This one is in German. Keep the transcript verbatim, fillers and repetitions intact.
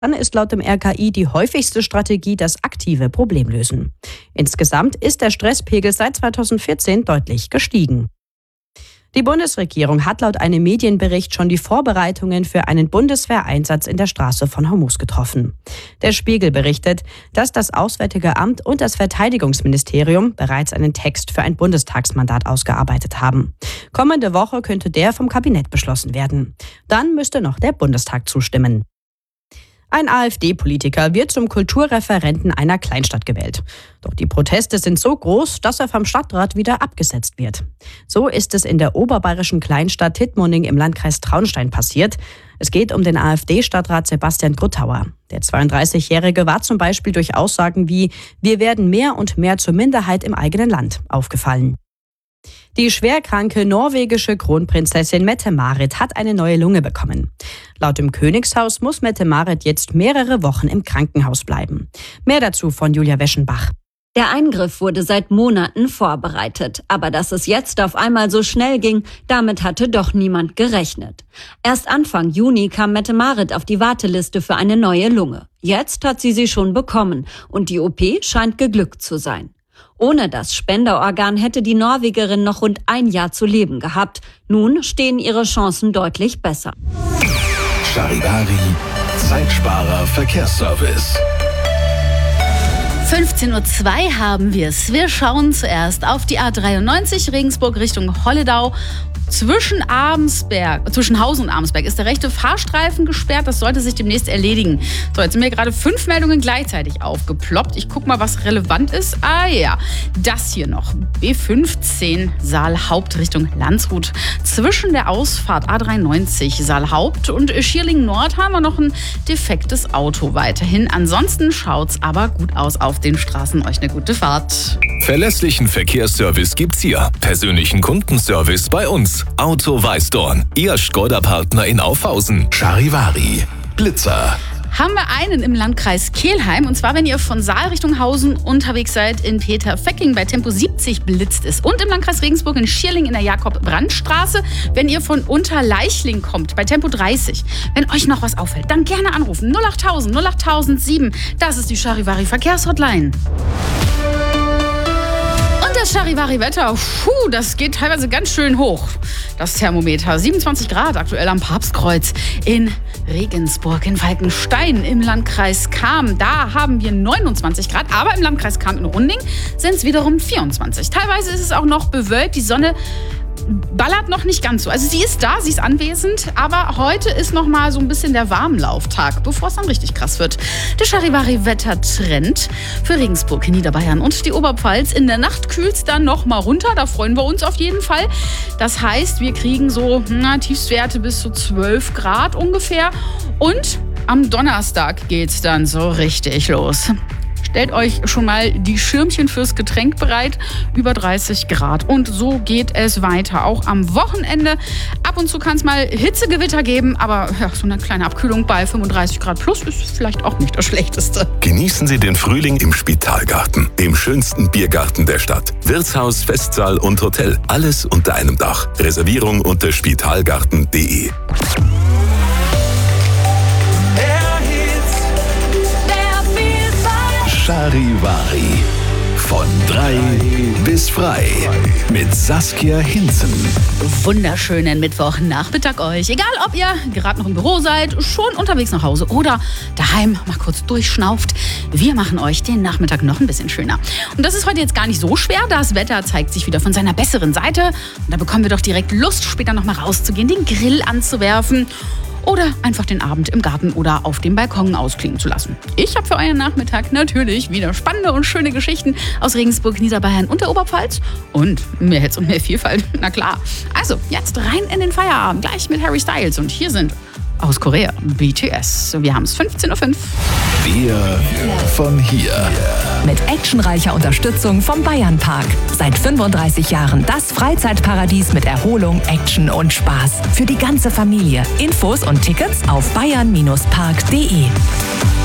Dann ist laut dem R K I die häufigste Strategie das aktive Problemlösen. Insgesamt ist der Stresspegel seit zweitausendvierzehn deutlich gestiegen. Die Bundesregierung hat laut einem Medienbericht schon die Vorbereitungen für einen Bundeswehreinsatz in der Straße von Hormuz getroffen. Der Spiegel berichtet, dass das Auswärtige Amt und das Verteidigungsministerium bereits einen Text für ein Bundestagsmandat ausgearbeitet haben. Kommende Woche könnte der vom Kabinett beschlossen werden. Dann müsste noch der Bundestag zustimmen. Ein AfD-Politiker wird zum Kulturreferenten einer Kleinstadt gewählt. Doch die Proteste sind so groß, dass er vom Stadtrat wieder abgesetzt wird. So ist es in der oberbayerischen Kleinstadt Tittmoning im Landkreis Traunstein passiert. Es geht um den AfD-Stadtrat Sebastian Gruttauer. Der zweiunddreißigjährige war zum Beispiel durch Aussagen wie „Wir werden mehr und mehr zur Minderheit im eigenen Land" aufgefallen. Die schwerkranke norwegische Kronprinzessin Mette-Marit hat eine neue Lunge bekommen. Laut dem Königshaus muss Mette-Marit jetzt mehrere Wochen im Krankenhaus bleiben. Mehr dazu von Julia Weschenbach. Der Eingriff wurde seit Monaten vorbereitet. Aber dass es jetzt auf einmal so schnell ging, damit hatte doch niemand gerechnet. Erst Anfang Juni kam Mette-Marit auf die Warteliste für eine neue Lunge. Jetzt hat sie sie schon bekommen und die O P scheint geglückt zu sein. Ohne das Spenderorgan hätte die Norwegerin noch rund ein Jahr zu leben gehabt. Nun stehen ihre Chancen deutlich besser. Charivari, Zeitsparer Verkehrsservice. fünfzehn Uhr zwei haben wir es. Wir schauen zuerst auf die A dreiundneunzig Regensburg Richtung Holledau. Zwischen Abensberg, zwischen Hausen und Abensberg ist der rechte Fahrstreifen gesperrt. Das sollte sich demnächst erledigen. So, jetzt sind mir gerade fünf Meldungen gleichzeitig aufgeploppt. Ich gucke mal, was relevant ist. Ah ja, das hier noch. B fünfzehn Saalhaupt Richtung Landshut. Zwischen der Ausfahrt A dreiundneunzig Saalhaupt und Schierling Nord haben wir noch ein defektes Auto weiterhin. Ansonsten schaut's aber gut aus auf den Straßen. Euch eine gute Fahrt. Verlässlichen Verkehrsservice gibt's hier. Persönlichen Kundenservice bei uns. Auto Weißdorn, Ihr Skoda-Partner in Aufhausen. Charivari, Blitzer. Haben wir einen im Landkreis Kelheim. Und zwar, wenn ihr von Saal Richtung Hausen unterwegs seid, in Peterfecking bei Tempo siebzig blitzt es. Und im Landkreis Regensburg in Schierling in der Jakob-Brandt-Straße, wenn ihr von Unterleichling kommt, bei Tempo dreißig. Wenn euch noch was auffällt, dann gerne anrufen. null achttausend, null achttausendsieben. Das ist die Charivari Verkehrshotline. Das Charivari-Wetter, puh, das geht teilweise ganz schön hoch. Das Thermometer siebenundzwanzig Grad aktuell am Papstkreuz in Regensburg, in Falkenstein im Landkreis Cham. Da haben wir neunundzwanzig Grad, aber im Landkreis Cham in Runding sind es wiederum vierundzwanzig. Teilweise ist es auch noch bewölkt, die Sonne ballert noch nicht ganz so. Also sie ist da, sie ist anwesend, aber heute ist noch mal so ein bisschen der Warmlauftag, bevor es dann richtig krass wird. Der Charivari-Wettertrend für Regensburg, Niederbayern und die Oberpfalz. In der Nacht kühlt es dann noch mal runter, da freuen wir uns auf jeden Fall. Das heißt, wir kriegen so na, Tiefstwerte bis zu zwölf Grad ungefähr. Und am Donnerstag geht's dann so richtig los. Stellt euch schon mal die Schirmchen fürs Getränk bereit, über dreißig Grad. Und so geht es weiter, auch am Wochenende. Ab und zu kann es mal Hitzegewitter geben, aber ja, so eine kleine Abkühlung bei fünfunddreißig Grad plus ist vielleicht auch nicht das Schlechteste. Genießen Sie den Frühling im Spitalgarten, dem schönsten Biergarten der Stadt. Wirtshaus, Festsaal und Hotel, alles unter einem Dach. Reservierung unter spitalgarten punkt de. Charivari. Von drei bis frei. Mit Saskia Hinzen. Wunderschönen Mittwochnachmittag euch. Egal, ob ihr gerade noch im Büro seid, schon unterwegs nach Hause oder daheim mal kurz durchschnauft. Wir machen euch den Nachmittag noch ein bisschen schöner. Und das ist heute jetzt gar nicht so schwer. Das Wetter zeigt sich wieder von seiner besseren Seite. Und da bekommen wir doch direkt Lust, später noch mal rauszugehen, den Grill anzuwerfen. Oder einfach den Abend im Garten oder auf dem Balkon ausklingen zu lassen. Ich habe für euren Nachmittag natürlich wieder spannende und schöne Geschichten aus Regensburg, Niederbayern und der Oberpfalz. Und mehr Hits und mehr Vielfalt, na klar. Also, jetzt rein in den Feierabend, gleich mit Harry Styles. Und hier sind aus Korea B T S. Wir haben es fünfzehn Uhr fünf. Wir von hier. Mit actionreicher Unterstützung vom Bayernpark. Seit fünfunddreißig Jahren das Freizeitparadies mit Erholung, Action und Spaß. Für die ganze Familie. Infos und Tickets auf bayern Bindestrich park punkt de.